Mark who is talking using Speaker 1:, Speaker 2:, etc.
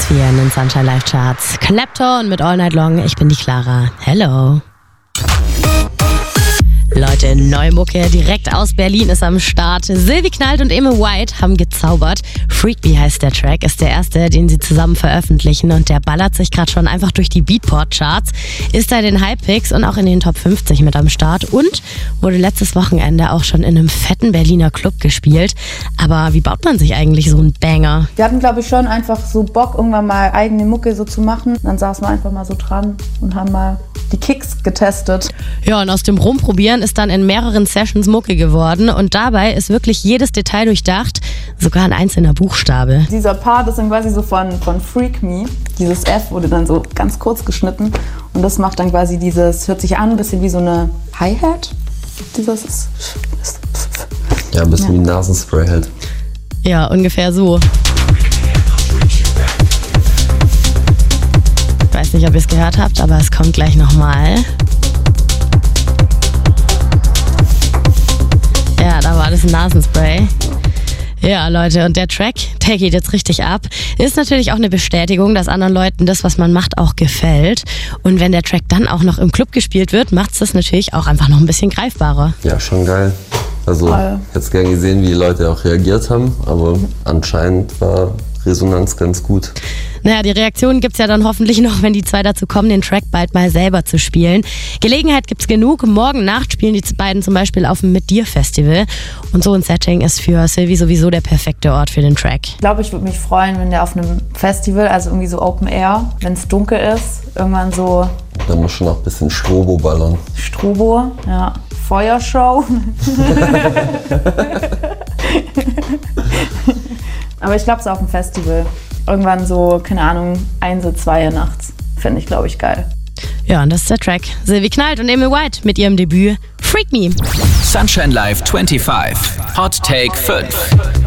Speaker 1: 4 in den Sunshine Live Charts. Clapton mit All Night Long. Ich bin die Clara. Hello. Leute, neue Mucke direkt aus Berlin ist am Start. Silvi Knallt und Emil White haben gezaubert. Freak Me heißt der Track, ist der erste, den sie zusammen veröffentlichen und der ballert sich gerade schon einfach durch die Beatport-Charts, ist da in den Hype-Picks und auch in den Top 50 mit am Start und wurde letztes Wochenende auch schon in einem fetten Berliner Club gespielt. Aber wie baut man sich eigentlich so einen Banger?
Speaker 2: Wir hatten, glaube ich, schon einfach so Bock, irgendwann mal eigene Mucke so zu machen. Dann saßen wir einfach mal so dran und haben mal die Kicks getestet.
Speaker 1: Ja, und aus dem Rumprobieren ist dann in mehreren Sessions Mucke geworden und dabei ist wirklich jedes Detail durchdacht, sogar ein einzelner Buchstabe.
Speaker 2: Dieser Part ist dann quasi so von Freak Me. Dieses F wurde dann so ganz kurz geschnitten und das macht dann quasi hört sich an, ein bisschen wie so eine Hi-Hat.
Speaker 3: Ja, ein bisschen wie ein Nasenspray halt.
Speaker 1: Ja, ungefähr so. Ich weiß nicht, ob ihr es gehört habt, aber es kommt gleich nochmal. Ja, da war das ein Nasenspray. Ja, Leute, und der Track, der geht jetzt richtig ab. Ist natürlich auch eine Bestätigung, dass anderen Leuten das, was man macht, auch gefällt. Und wenn der Track dann auch noch im Club gespielt wird, macht es das natürlich auch einfach noch ein bisschen greifbarer.
Speaker 3: Ja, schon geil. Also, ich hätte es gern gesehen, wie die Leute auch reagiert haben, aber anscheinend war Resonanz ganz gut.
Speaker 1: Naja, die Reaktionen gibt's ja dann hoffentlich noch, wenn die zwei dazu kommen, den Track bald mal selber zu spielen. Gelegenheit gibt's genug. Morgen Nacht spielen die beiden zum Beispiel auf dem Mit Dir Festival. Und so ein Setting ist für Silvi sowieso der perfekte Ort für den Track.
Speaker 2: Ich glaube, ich würde mich freuen, wenn der auf einem Festival, also irgendwie so Open Air, wenn es dunkel ist, irgendwann so...
Speaker 3: Da muss schon noch ein bisschen Strobo ballern.
Speaker 2: Strobo, ja. Feuershow. Aber ich glaube, es ist auf dem Festival. Irgendwann so, keine Ahnung, 1, 2 nachts. Fände ich, glaube ich, geil.
Speaker 1: Ja, und das ist der Track. Silvi Knallt und Emil White mit ihrem Debüt Freak Me.
Speaker 4: Sunshine Live 25. Hot Take 5.